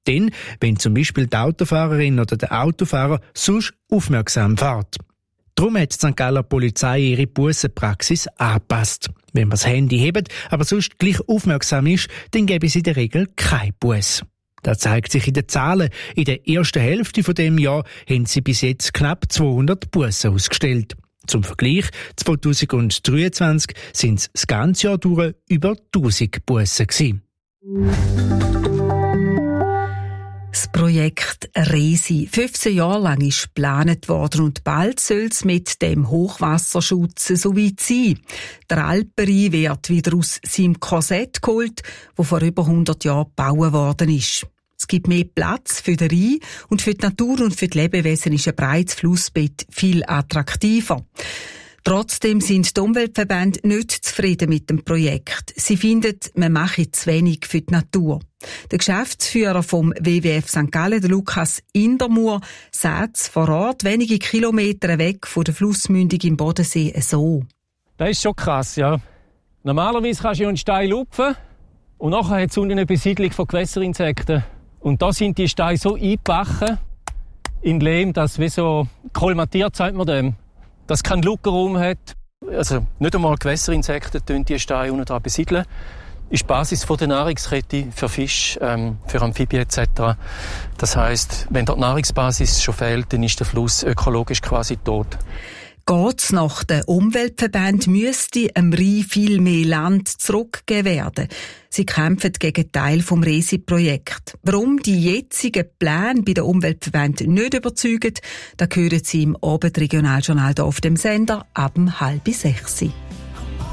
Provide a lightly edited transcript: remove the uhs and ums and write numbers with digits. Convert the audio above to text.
Dann, wenn zum Beispiel die Autofahrerin oder der Autofahrer sonst aufmerksam fährt. Darum hat die St. Galler Polizei ihre Bussenpraxis angepasst. Wenn man das Handy hebt, aber sonst gleich aufmerksam ist, dann gäbe es in der Regel kein Bus. Das zeigt sich in den Zahlen. In der ersten Hälfte von dem Jahr haben sie bis jetzt knapp 200 Bussen ausgestellt. Zum Vergleich, 2023 sind es das ganze Jahr durch über 1000 Bussen gewesen. Das Projekt Resi. 15 Jahre lang ist geplant worden und bald soll es mit dem Hochwasserschutz so weit sein. Der Alpenrhein wird wieder aus seinem Korsett geholt, wo vor über 100 Jahren gebaut worden ist. Es gibt mehr Platz für den Rhein und für die Natur und für die Lebewesen ist ein breites Flussbett viel attraktiver. Trotzdem sind die Umweltverbände nicht zufrieden mit dem Projekt. Sie finden, man mache zu wenig für die Natur. Der Geschäftsführer vom WWF St. Gallen, der Lukas Indermoor, sagt vor Ort, wenige Kilometer weg von der Flussmündung im Bodensee so. Das ist schon krass, ja. Normalerweise kannst du einen Stein lupfen und nachher hat es unten eine Besiedlung von Gewässerinsekten. Und da sind die Steine so eingebacken in Lehm, dass wie so kolmatiert, sagt man dem. Dass kein Luckerraum hat. Also nicht einmal Gewässerinsekten tun die Steine unten dran besiedeln. Ist die Basis von der Nahrungskette für Fisch, für Amphibien etc. Das heisst, wenn dort die Nahrungsbasis schon fehlt, dann ist der Fluss ökologisch quasi tot. Geht's nach den Umweltverbänden, müsste am Rhein viel mehr Land zurückgegeben werden. Sie kämpfen gegen Teil vom Resi-Projekt. Warum die jetzigen Pläne bei den Umweltverbänden nicht überzeugen, da hören Sie im Abendregionaljournal hier auf dem Sender ab 5:30.